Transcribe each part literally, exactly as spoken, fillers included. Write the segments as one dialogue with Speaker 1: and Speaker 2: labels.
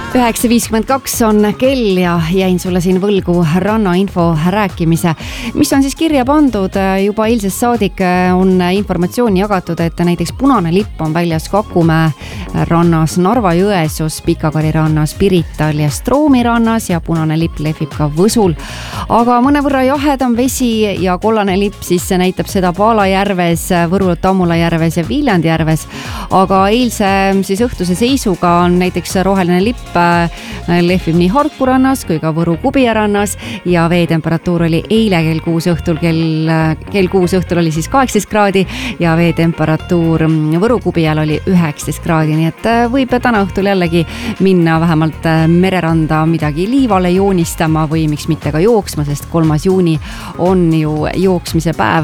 Speaker 1: üheksa viiskümmend kaks on kell ja jäin sulle siin võlgu rannainfo rääkimise, mis on siis kirja pandud. Juba eilsest saadik on informatsiooni jagatud, et näiteks punane lipp on väljas Kakumäe rannas, Narva-Jõesus, Pikakari rannas, Pirital ja Stroomi rannas ja punane lipp lehvib ka Võsul. Aga mõnevõrra jahedam vesi ja kollane lipp siis näitab seda Paalajärves, Võru Tammulajärves ja Viljandijärves. Aga eilse siis õhtuse seisuga on näiteks roheline lipp lehvib nii Harku rannas kui ka Võru Kubija rannas ja veetemperatuur oli eile kell kuus õhtul, kell, kell kuus õhtul oli siis kaheksateist kraadi ja veetemperatuur Võru Kubijal oli üheksateist kraadi, nii et võib täna õhtul jällegi minna vähemalt mereranda midagi liivale joonistama või miks mitte ka jooksma, sest kolmas juuni on ju jooksmise päev.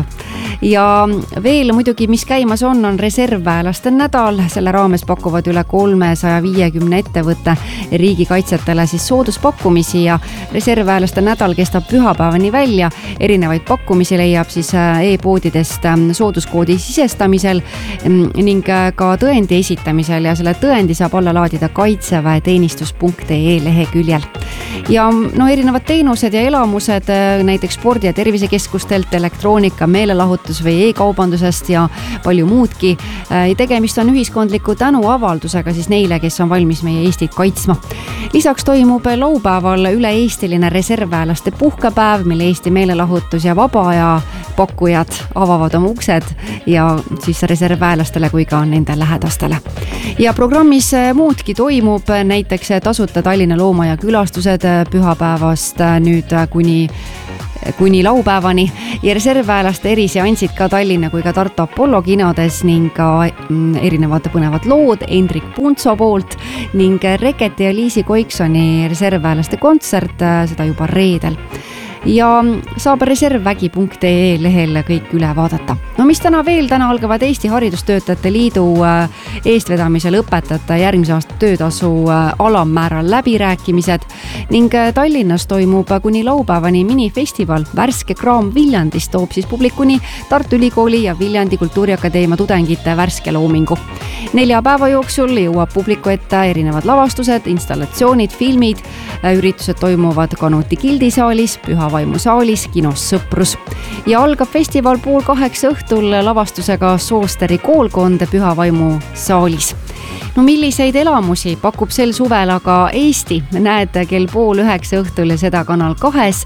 Speaker 1: Ja veel muidugi, mis käimas on, on reservväelaste nädal, selle raames pakuvad üle kolmesaja viiekümne ettevõtte riigikaitsjatele siis sooduspakkumisi ja reservväelaste nädal kestab pühapäevani välja. Erinevaid pakkumisi leiab siis e-poodidest sooduskoodi sisestamisel ning ka tõendi esitamisel ja selle tõendi saab alla laadida kaitseväeteenistus punkt ee leheküljel. Ja no erinevad teenused ja elamused näiteks spordi- ja tervisekeskustelt, elektroonika, meelelahutus või e-kaubandusest ja palju muudki. Tegemist on ühiskondliku tänuavaldusega siis neile, kes on valmis meie Eestit kaitsma. Lisaks toimub laupäeval üle-eestiline reservväelaste puhkepäev, mille Eesti meelelahutus ja vaba aja pakkujad avavad oma uksed ja siis reservväelastele kui ka nende lähedastele. Ja programmis muudki toimub, näiteks tasuta Tallinna looma- ja külastused pühapäevast nüüd kuni kuni laupäevani ja reservväelaste eriseansid ka Tallinna kui ka Tartu Apollo kinodes ning ka erinevad põnevad lood Hendrik Puntso poolt ning Reketi ja Liisi Koiksoni reservväelaste kontsert, seda juba reedel. Ja saab reservvägi punkt ee lehel kõik üle vaadata. No mis täna veel? Täna algavad Eesti Haridustöötajate Liidu eestvedamisel õpetajate järgmise aasta töötasu alammääral läbirääkimised ning Tallinnas toimub kuni laupäevani minifestival Värske kraam Viljandis toob siis publikuni Tartu Ülikooli ja Viljandi Kultuuriakadeemia tudengite värske loomingu. Nelja päeva jooksul jõuab publiku ette erinevad lavastused, installatsioonid, filmid, üritused toimuvad Kanuti gildisaalis, Pühavaimu saalis, kinos Sõprus ja algab festival pool kaheksa õhtul lavastusega Soosteri koolkond Pühavaimu saalis. No milliseid elamusi pakub sel suvel aga Eesti? Näed kell pool üheksa õhtul ja seda Kanal kahes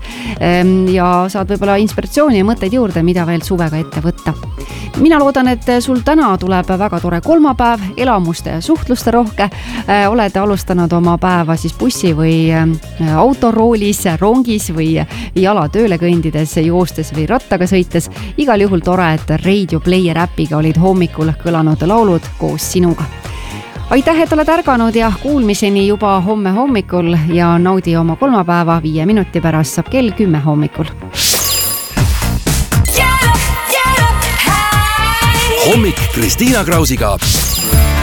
Speaker 1: ja saad võib-olla inspiratsiooni ja mõtteid juurde, mida veel suvega ette võtta. Mina loodan, et sul täna tuleb väga tore kolmapäev, elamuste ja suhtluste rohke. Oled alustanud oma päeva siis bussi või autoroolis, rongis või jala tööle kõndides, joostes või rattaga sõites. Igal juhul tore, et Radio Player äpiga olid hommikul kõlanud laulud koos sinuga. Aitäh, et oled ärganud ja kuulmiseni juba homme hommikul ja naudi oma kolmapäeva viie minuti pärast saab kell kümme hommikul.
Speaker 2: Hommik Kristiina Krausiga.